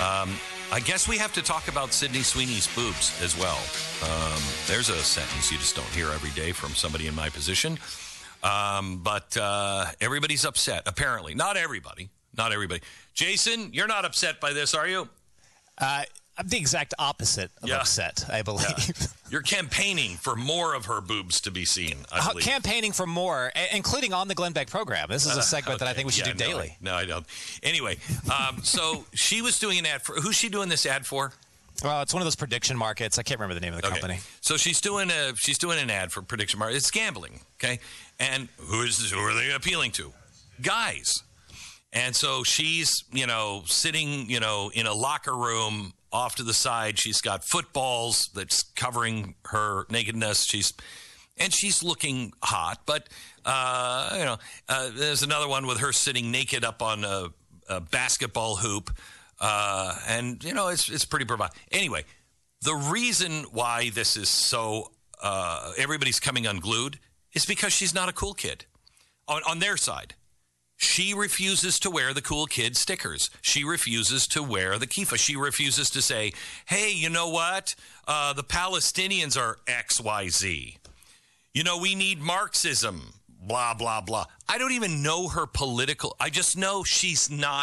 I guess we have to talk about Sydney Sweeney's boobs as well. There's a sentence you just don't hear every day from somebody in my position. But everybody's upset, apparently. Not everybody. Jason, you're not upset by this, are you? I'm the exact opposite of upset, I believe. Yeah. You're campaigning for more of her boobs to be seen, I believe. Campaigning for more, including on the Glenn Beck program. This is a segment that I think we should do daily. No, I don't. Anyway, so she was doing an ad for... Who's she doing this ad for? Well, it's one of those prediction markets. I can't remember the name of the company. So she's doing an ad for prediction market. It's gambling, okay? And who are they appealing to? Guys. And so she's, sitting, in a locker room off to the side. She's got footballs that's covering her nakedness. She's looking hot. But, there's another one with her sitting naked up on a basketball hoop. It's pretty provocative. Anyway, the reason why this is so everybody's coming unglued is because she's not a cool kid on their side. She refuses to wear the cool kid stickers. She refuses to wear the kippah. She refuses to say, hey, you know what? The Palestinians are XYZ. We need Marxism, blah, blah, blah. I don't even know her political. I just know she's not